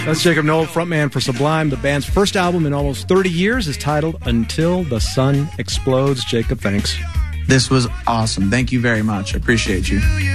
That's Jacob Noel, frontman for Sublime. The band's first album in almost 30 years is titled Until the Sun Explodes. Jacob, thanks. This was awesome. Thank you very much. I appreciate you.